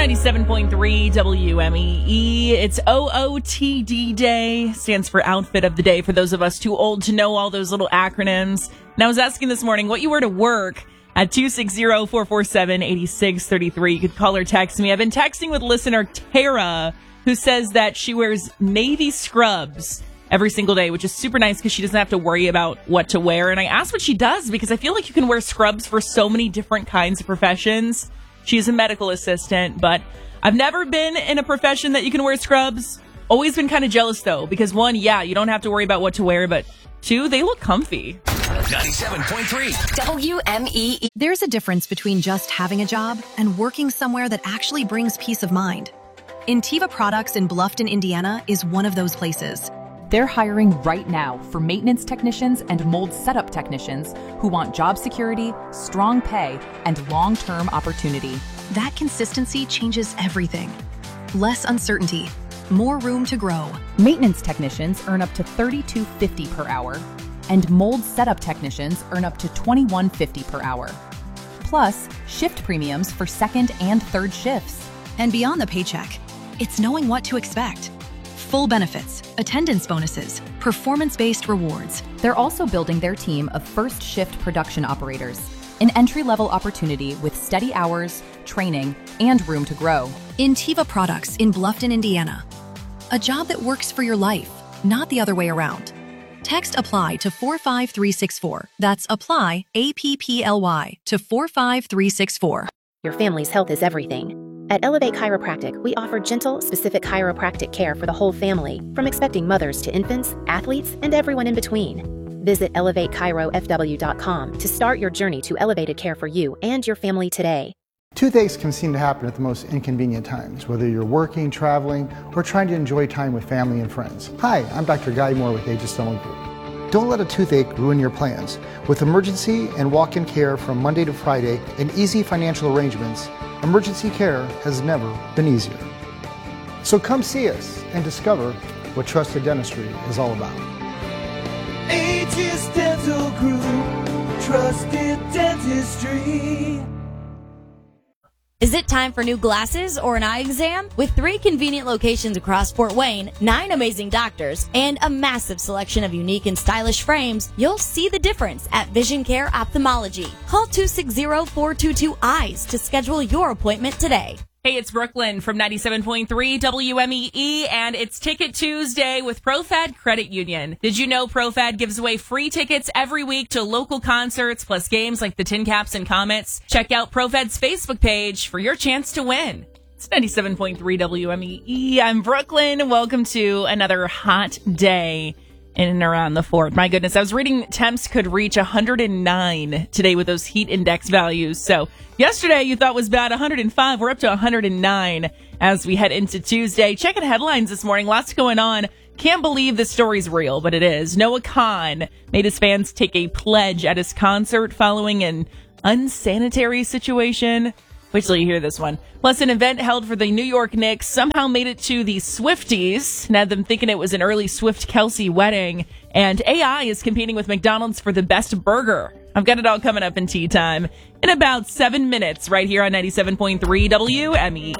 97.3 WMEE. It's OOTD Day. Stands for Outfit of the Day for those of us too old to know all those little acronyms. And I was asking this morning what you wear to work at 260-447-8633. You could call or text me. I've been texting with listener Tara, who says that she wears navy scrubs every single day, which is super nice because she doesn't have to worry about what to wear. And I asked what she does because I feel like you can wear scrubs for so many different kinds of professions. She's a medical assistant, but I've never been in a profession that you can wear scrubs. Always been kind of jealous, though, because one, yeah, you don't have to worry about what to wear, but two, they look comfy. 97.3 WMEE. There's a difference between just having a job and working somewhere that actually brings peace of mind. Intiva Products in Bluffton, Indiana is one of those places. They're hiring right now for maintenance technicians and mold setup technicians who want job security, strong pay, and long-term opportunity. That consistency changes everything. Less uncertainty, more room to grow. Maintenance technicians earn up to $32.50 per hour, and mold setup technicians earn up to $21.50 per hour. Plus, shift premiums for second and third shifts. And beyond the paycheck, it's knowing what to expect. Full benefits, attendance bonuses, performance-based rewards. They're also building their team of first shift production operators, an entry-level opportunity with steady hours, training, and room to grow. Intiva Products in Bluffton, Indiana. A job that works for your life, not the other way around. Text APPLY to 45364. That's APPLY, APPLY, to 45364. Your family's health is everything. At Elevate Chiropractic, we offer gentle, specific chiropractic care for the whole family, from expecting mothers to infants, athletes, and everyone in between. Visit ElevateChiroFW.com to start your journey to elevated care for you and your family today. Toothaches can seem to happen at the most inconvenient times, whether you're working, traveling, or trying to enjoy time with family and friends. Hi, I'm Dr. Guy Moore with Aegis Dental Group. Don't let a toothache ruin your plans. With emergency and walk-in care from Monday to Friday and easy financial arrangements, emergency care has never been easier. So come see us and discover what trusted dentistry is all about. Aegis Dental Group, trusted dentistry. Is it time for new glasses or an eye exam? With 3 convenient locations across Fort Wayne, 9 amazing doctors, and a massive selection of unique and stylish frames, you'll see the difference at Vision Care Ophthalmology. Call 260-422-EYES to schedule your appointment today. Hey, it's Brooklyn from 97.3 WMEE, and it's Ticket Tuesday with ProFed Credit Union. Did you know ProFed gives away free tickets every week to local concerts, plus games like the Tin Caps and Comets? Check out ProFed's Facebook page for your chance to win. It's 97.3 WMEE. I'm Brooklyn. Welcome to another hot day in and around the fort. My goodness, I was reading temps could reach 109 today with those heat index values. So yesterday you thought was bad, 105. We're up to 109 as we head into Tuesday. Checking headlines this morning. Lots going on. Can't believe this story's real, but it is. Noah Kahan made his fans take a pledge at his concert following an unsanitary situation. Wait till you hear this one. Plus, an event held for the New York Knicks somehow made it to the Swifties and had them thinking it was an early Swift-Kelsey wedding. And AI is competing with McDonald's for the best burger. I've got it all coming up in tea time in about 7 minutes right here on 97.3 WME.